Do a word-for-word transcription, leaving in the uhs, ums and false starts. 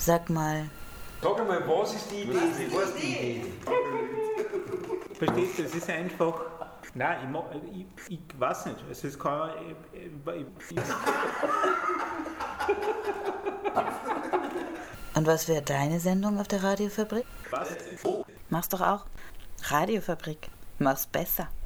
Sag mal. Sag einmal, was ist die Idee? Was ist die Was ist die Idee? Idee? Verstehst du, es ist einfach. Nein, ich, ma- ich, ich weiß nicht. Es ist kein. Ich, ich, ich, Und was wäre deine Sendung auf der Radiofabrik? was? Mach's doch auch. Radiofabrik. Mach's besser.